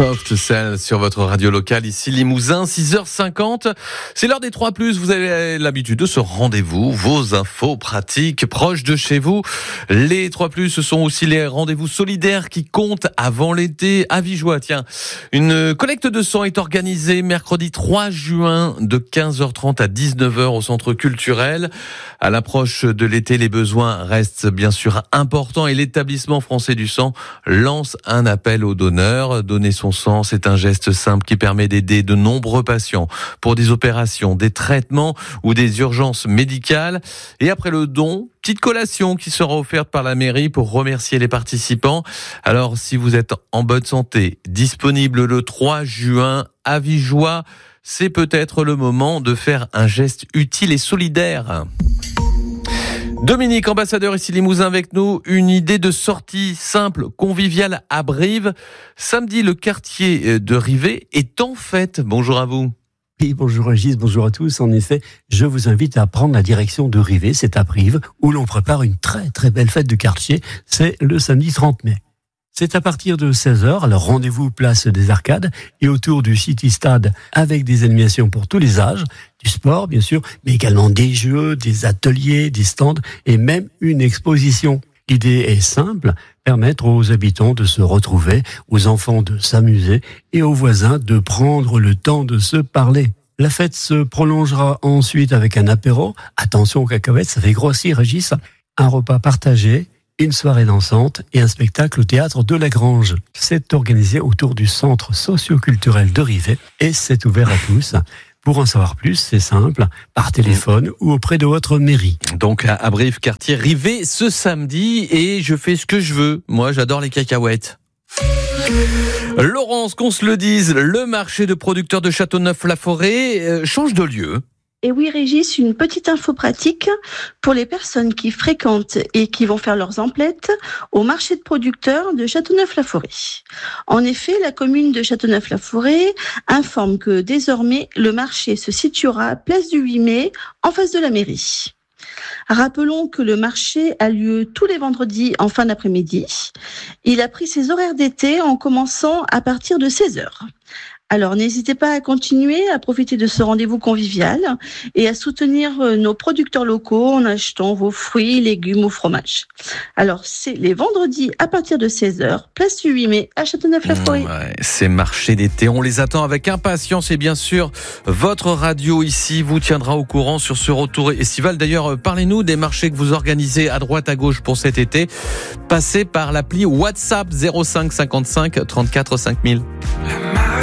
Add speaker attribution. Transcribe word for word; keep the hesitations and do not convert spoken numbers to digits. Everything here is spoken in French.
Speaker 1: Soft Cell sur votre radio locale, ici Limousin, six heures cinquante. C'est l'heure des trois plus. Vous avez l'habitude de ce rendez-vous, vos infos pratiques proches de chez vous. Les trois plus, ce sont aussi les rendez-vous solidaires qui comptent avant l'été. À Vigeois, tiens, une collecte de sang est organisée mercredi trois juin de quinze heures trente à dix-neuf heures au centre culturel. À l'approche de l'été, les besoins restent bien sûr importants et l'établissement français du sang lance un appel aux donneurs. Donner son sang, c'est un geste simple qui permet d'aider de nombreux patients pour des opérations, des traitements ou des urgences médicales. Et après le don, petite collation qui sera offerte par la mairie pour remercier les participants. Alors, si vous êtes en bonne santé, disponible le trois juin à Vigeois, c'est peut-être le moment de faire un geste utile et solidaire. Dominique, ambassadeur ici Limousin avec nous, une idée de sortie simple, conviviale à Brive. Samedi, le quartier de Rivet est en fête. Bonjour à vous.
Speaker 2: Oui, bonjour Régis, bonjour à tous. En effet, je vous invite à prendre la direction de Rivet, c'est à Brive, où l'on prépare une très très belle fête de quartier. C'est le samedi trente mai. C'est à partir de seize heures, alors rendez-vous place des Arcades et autour du City Stade avec des animations pour tous les âges, du sport bien sûr, mais également des jeux, des ateliers, des stands et même une exposition. L'idée est simple, permettre aux habitants de se retrouver, aux enfants de s'amuser et aux voisins de prendre le temps de se parler. La fête se prolongera ensuite avec un apéro. Attention aux cacahuètes, ça fait grossir Régis. Un repas partagé, une soirée dansante et un spectacle au théâtre de la Grange. C'est organisé autour du centre socio-culturel de Rivet et c'est ouvert à tous. Pour en savoir plus, c'est simple, par téléphone ou auprès de votre mairie.
Speaker 1: Donc à Brive, quartier Rivet, ce samedi, et je fais ce que je veux. Moi, j'adore les cacahuètes. Laurence, qu'on se le dise, le marché de producteurs de Châteauneuf-la-Forêt euh, change de lieu.
Speaker 3: Et oui, Régis, une petite info pratique pour les personnes qui fréquentent et qui vont faire leurs emplettes au marché de producteurs de Châteauneuf-la-Forêt. En effet, la commune de Châteauneuf-la-Forêt informe que désormais, le marché se situera place du huit mai, en face de la mairie. Rappelons que le marché a lieu tous les vendredis en fin d'après-midi. Il a pris ses horaires d'été en commençant à partir de seize heures. Alors, n'hésitez pas à continuer à profiter de ce rendez-vous convivial et à soutenir nos producteurs locaux en achetant vos fruits, légumes ou fromages. Alors, c'est les vendredis à partir de seize heures, place du huit mai à Châteauneuf-la-Forêt.
Speaker 1: Ouais, ces marchés d'été, on les attend avec impatience et bien sûr, votre radio ici vous tiendra au courant sur ce retour estival. D'ailleurs, parlez-nous des marchés que vous organisez à droite à gauche pour cet été. Passez par l'appli WhatsApp zéro cinq cinquante-cinq trente-quatre cinq mille.